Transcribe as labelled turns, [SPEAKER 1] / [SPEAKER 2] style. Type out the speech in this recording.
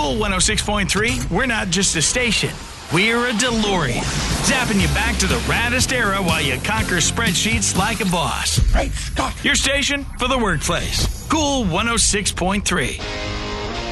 [SPEAKER 1] Cool 106.3, we're not just a station. We're a DeLorean, zapping you back to the raddest era while you conquer spreadsheets like a boss.
[SPEAKER 2] Great Scott!
[SPEAKER 1] Your station for the workplace. Cool 106.3.